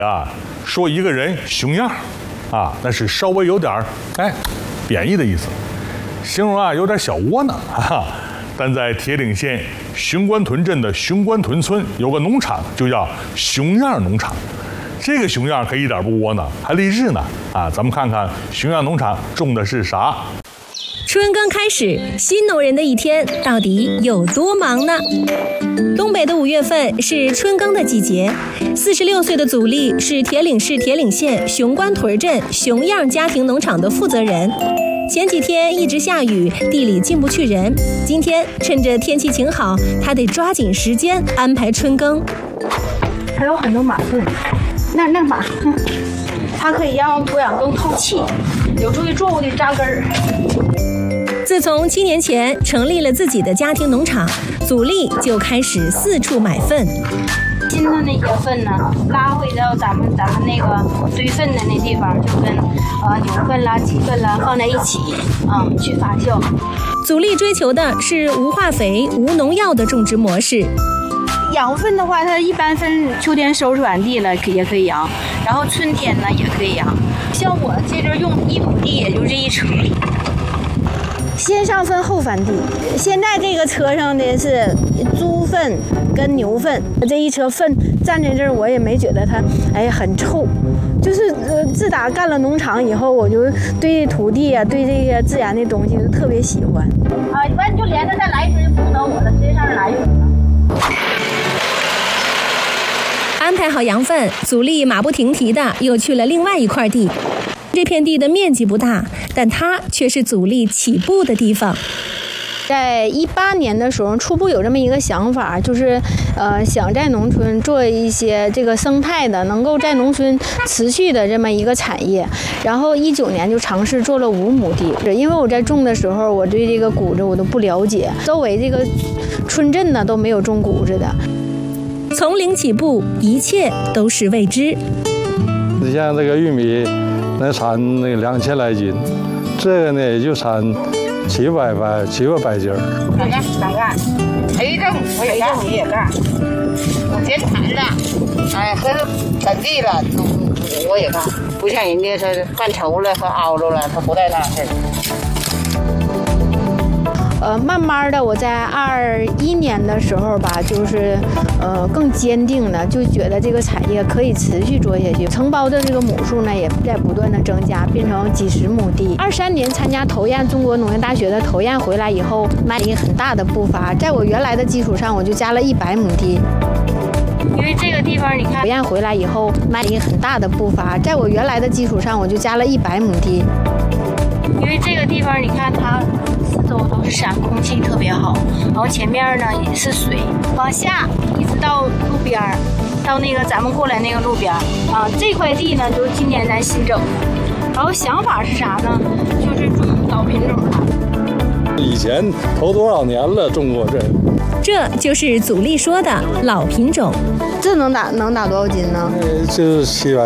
啊，说一个人熊样啊，那是稍微有点贬义的意思，形容有点小窝囊但在铁岭县熊关屯镇的熊关屯村有个农场，就叫熊样农场。这个熊样可一点不窝囊，还励志呢咱们看看熊样农场种的是啥。 春耕开始，新农人的一天到底有多忙呢？东北的5月份是春耕的季节。46岁的祖立是铁岭市铁岭县熊关屯镇熊样家庭农场的负责人。前几天一直下雨，地里进不去人。今天趁着天气晴好，他得抓紧时间安排春耕。 还有很多马粪，那马，它可以让土壤更透气，有助于作物的扎根儿。 自从7年前成立了自己的家庭农场，祖立就开始四处买粪。 新的那些粪呢，拉回到咱们那个堆粪的那地方，就跟牛粪啦、鸡粪啦放在一起去发酵。 祖立追求的是无化肥、无农药的种植模式。 养粪的话，它一般分秋天收拾完地了也可以养，然后春天呢也可以养。像我这阵用1亩地，也就这一车。先上粪后翻地。现在这个车上的是猪粪跟牛粪，这一车粪站在这儿，我也没觉得它很臭。就是自打干了农场以后，我就对土地对这些自然的东西就特别喜欢。一般就连着再来一盆就不等我了，直接上这来就行了。 安排好羊粪，祖立马不停蹄的又去了另外一块地。这片地的面积不大，但它却是祖立起步的地方。 在18年的时候，初步有这么一个想法，就是想在农村做一些这个生态的，能够在农村持续的这么一个产业。然后19年就尝试做了5亩地，因为我在种的时候，我对这个谷子我都不了解，周围这个村镇呢都没有种谷子的。 从零起步，一切都是未知。 你像这个玉米能产那个2000来斤，这个呢也就产700斤。 干，谁种我也干，你也干。我全产了，和本地了，我也干。不像人家是犯愁了和凹着了，他不带那事。 慢慢的，我在21年的时候吧，就是更坚定的，就觉得这个产业可以持续做下去。承包的这个亩数呢，也在不断的增加，变成几十亩地。23年参加投堰，中国农业大学的投堰回来以后，迈了一个很大的步伐。在我原来的基础上，我就加了100亩地。因为这个地方，你看，投堰回来以后，迈了一个很大的步伐。在我原来的基础上，我就加了100亩地。因为这个地方，你看它四周都是山，空气特别好，然后前面呢也是水，往下一直到路边儿，到那个咱们过来那个路边这块地呢就是今年咱新整的。然后想法是啥呢？就是种老品种的。 以前头多少年了种过这个。 这就是祖立说的老品种。 这能打多少斤呢？ 就是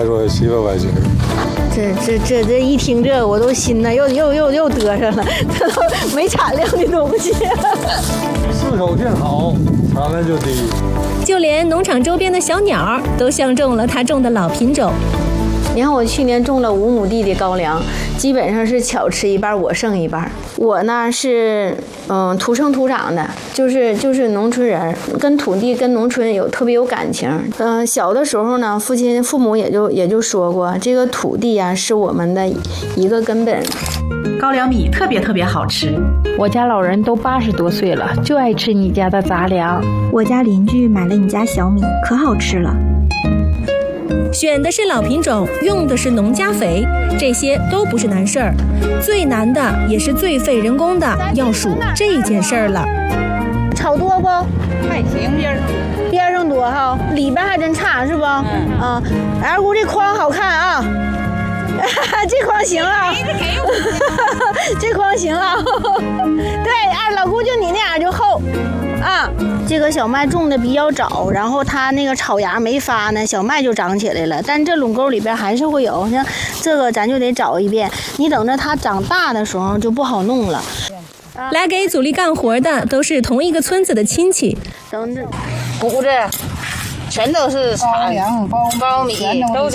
700斤。 这一听这个我都心呢又得上了，这都没产量的东西。 四口性好，产量就低。 就连农场周边的小鸟都相中了他种的老品种。 你看我去年种了5亩地的高粱，基本上是巧吃一半，我剩一半。我呢是土生土长的，就是农村人，跟土地跟农村特别有感情。小的时候呢，父母也就说过，这个土地是我们的一个根本。 高粱米特别好吃， 我家老人都80多岁了，就爱吃你家的杂粮。 我家邻居买了你家小米，可好吃了。 选的是老品种，用的是农家肥，这些都不是难事儿。最难的也是最费人工的，要数这件事儿了。 炒多不？ 还行， 边上多哈，里边还真差是不？二姑这筐好看啊，这筐行啊，这筐行啊。对，老姑就你那样就厚。这个小麦种的比较早，然后它那个草芽没发呢，小麦就长起来了。但这垄沟里边还是会有，像这个咱就得找一遍。你等着它长大的时候就不好弄了。 来给祖立干活的都是同一个村子的亲戚。 谷子全都是产苞米，都